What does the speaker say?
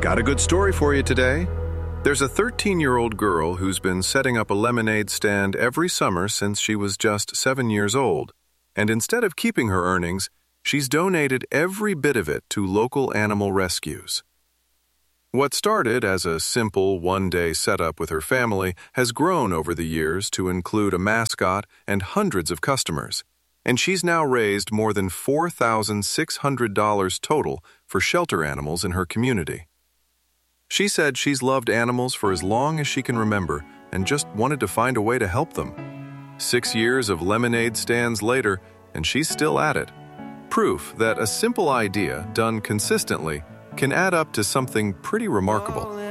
Got a good story for you today. There's a 13-year-old girl who's been setting up a lemonade stand every summer since she was just 7 years old. And instead of keeping her earnings, she's donated every bit of it to local animal rescues. What started as a simple one-day setup with her family has grown over the years to include a mascot and hundreds of customers, and she's now raised more than $4,600 total for shelter animals in her community. She said she's loved animals for as long as she can remember and just wanted to find a way to help them. 6 years of lemonade stands later, and she's still at it. Proof that a simple idea done consistently can add up to something pretty remarkable.